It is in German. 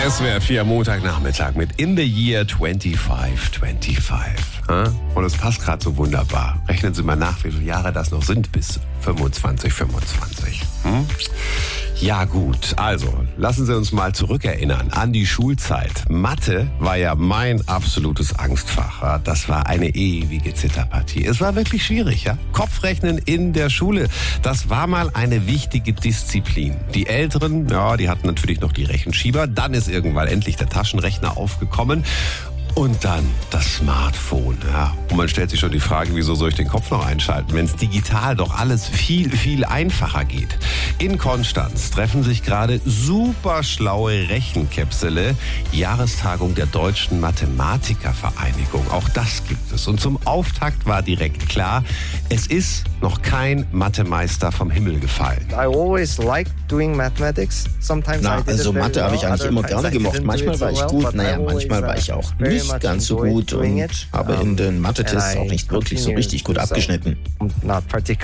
SWR 4 Montagnachmittag mit In the Year 2525. Und es passt gerade so wunderbar. Rechnen Sie mal nach, wie viele Jahre das noch sind bis 25. Ja gut, also lassen Sie uns mal zurückerinnern an die Schulzeit. Mathe war ja mein absolutes Angstfach. Das war eine ewige Zitterpartie. Es war wirklich schwierig. Ja? Kopfrechnen in der Schule, das war mal eine wichtige Disziplin. Die Älteren, ja, die hatten natürlich noch die Rechenschieber. Dann ist irgendwann endlich der Taschenrechner aufgekommen. Und dann das Smartphone. Ja. Und man stellt sich schon die Frage, wieso soll ich den Kopf noch einschalten, wenn es digital doch alles viel, viel einfacher geht. In Konstanz treffen sich gerade super schlaue Rechenkäpsele. Jahrestagung der Deutschen Mathematikervereinigung. Auch das gibt es. Und zum Auftakt war direkt klar, es ist noch kein Mathemeister vom Himmel gefallen. I always liked doing mathematics. Sometimes I did also it very Mathe habe ich well, eigentlich immer other gerne times I gemocht. didn't Manchmal do war it ich so gut, well, but I manchmal war always, ich auch very nicht much ganz so enjoyed gut doing und it. habe in den Mathe-Tests And auch I nicht wirklich so continued richtig gut to abgeschnitten. Not particularly